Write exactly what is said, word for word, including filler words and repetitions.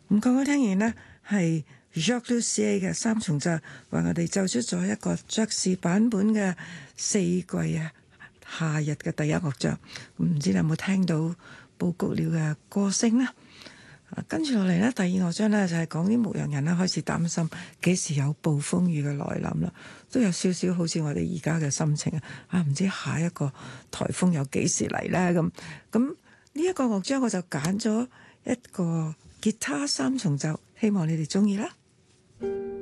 咁剛剛聽完呢係 Jacques Lussier 嘅三重奏，為我哋奏出咗一個爵士版本嘅四季啊夏日嘅第一樂章。唔知你有冇聽到布谷鳥嘅歌聲呢？跟住落嚟呢，第二樂章呢就係講啲牧羊人呢開始擔心幾時有暴風雨嘅來臨啦，都有少少好似我哋而家嘅心情啊！啊，唔知下一個颱風有幾時嚟呢？咁咁呢一個樂章我就揀咗一個吉他三重奏，希望你哋中意啦。